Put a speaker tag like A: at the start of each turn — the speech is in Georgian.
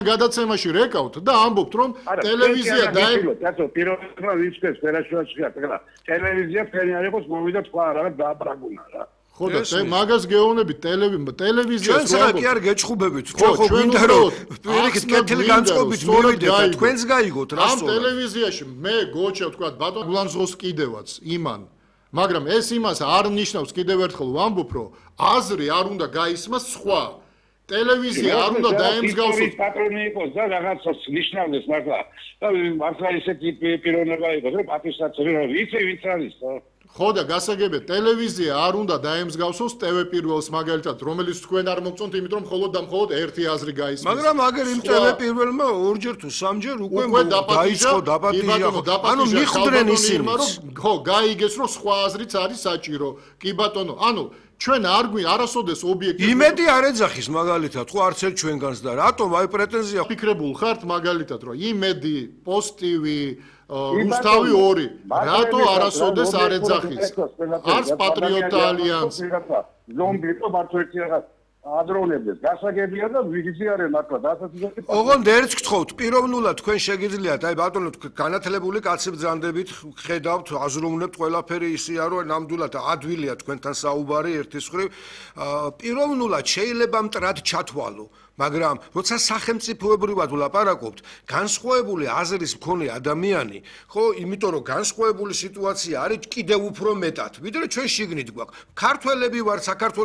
A: გადაცემაში რეკავთ და ამბობთ რომ ტელევიზია
B: კაცო პიროვნება ვიცეს ფერაშუაშია თქვა ტელევიზია ფერი არ იყოს მოვიდა თქვა რაღაც დააბრაგუნა რა
A: ხო და მაგას გეოვნებით ტელევიზიას
C: ჩვენ კი არ გეჭხუბებით ჩვენ ხო გვინდა რომ პირიქით კეთილი განწყობით მივიდეთ და თქვენს გაიგოთ რა
A: ამ ტელევიზიაში მე გოჩა თქვა ბატონ გულანძღოს კიდევაც იმან მაგრამ ეს იმას არ ნიშნავს კიდევ ერთხელ ვამბობ რომ აზრი არ უნდა გაისმას სხვა ტელევიზია არ უნდა დაემსგავსოს
B: პატრონი იყოს და რაღაცას ნიშნავდეს მართლა ესეთი პიროვნება იყოს რომ პატივსაცემი რომ ვიცი ვინც არის
A: ხო და გასაგებია ტელევიზია არ უნდა დაემსგავსოს TV პირველს მაგალითად რომელიც თქვენ არ მოგწონთ იმიტომ რომ მხოლოდ და მხოლოდ ერთი აზრი გაისმის
C: მაგრამ აგერ იმ TV პირველმა ორჯერ თუ სამჯერ უკვე დაიწყო დაპატიჟა ანუ მიხვდნენ ისინი
A: ხო გაიგეს რომ სხვა აზრიც არის საჭირო კი ბატონო ანუ ჩვენ არასოდეს ობიექტი
C: იმედი არ ეძახის მაგალითად ხო არც ერთ ჩვენგანს და რატომ აი პრეტენზია
A: ფიქრებულ ხართ მაგალითად რომ იმედი პოსტივი რუსთავი 2 რატო არასოდეს არ ეძახის არც პატრიოტთა ალიანსი
B: ზომბი თუ მარტო ერთი რაღაც ადრონებდეს გასაგებია და ვიგზიარენ მართლა დასასრულებლად
C: ოღონდ ერთს გთხოვთ პიროვნულად თქვენ შეგიძლიათ აი ბატონო განათლებული კაცი ბრძანდებით ხედავთ აზროვნებთ ყველაფერი ისია რომ ნამდვილად ადვილია თქვენთან საუბარი ერთის მხრივ პიროვნულად შეიძლება მტრად ჩათვალო მაგრამ როცა სახელმწიფოებრივად ვლაპარაკობთ განსხვავებული აზრის მქონე ადამიანი ხო იმიტომ რომ განსხვავებული სიტუაცია არის კიდევ უფრო მეტად ვიდრე ჩვენ შიგნით გვაქვს ქართველები ვართ საქართველოს